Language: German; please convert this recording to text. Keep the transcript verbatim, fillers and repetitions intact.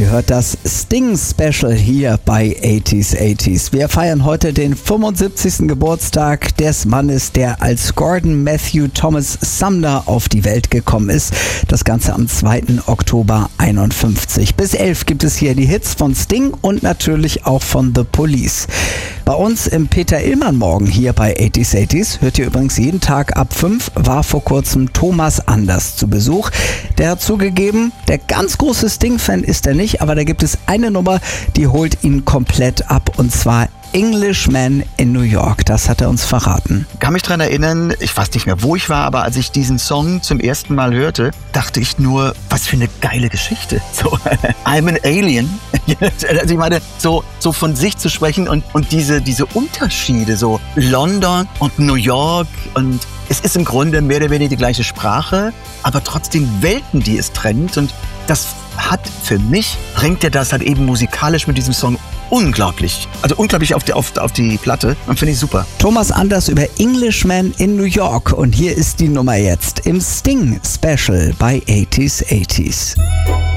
Ihr hört das Sting Special hier bei achtziger achtziger. Wir feiern heute den fünfundsiebzigsten Geburtstag des Mannes, der als Gordon Matthew Thomas Sumner auf die Welt gekommen ist. Das Ganze am zweiten Oktober einundfünfzig. Bis elf gibt es hier die Hits von Sting und natürlich auch von The Police. Bei uns im Peter Illmann Morgen hier bei achtziger achtziger hört ihr übrigens jeden Tag ab fünf, war vor kurzem Thomas Anders zu Besuch. Der hat zugegeben, der ganz große Sting-Fan ist er nicht, aber da gibt es eine Nummer, die holt ihn komplett ab, und zwar Englishman in New York. Das hat er uns verraten. Ich kann mich daran erinnern, ich weiß nicht mehr, wo ich war, aber als ich diesen Song zum ersten Mal hörte, dachte ich nur, was für eine geile Geschichte. So, I'm an Alien. Also ich meine, so, so von sich zu sprechen und, und diese, diese Unterschiede, so London und New York, und es ist im Grunde mehr oder weniger die gleiche Sprache, aber trotzdem Welten, die es trennt, und das hat für mich, bringt er das halt eben musikalisch mit diesem Song unglaublich, also unglaublich auf die, auf, auf die Platte, und finde ich super. Thomas Anders über Englishman in New York, und hier ist die Nummer jetzt im Sting Special bei achtziger achtziger.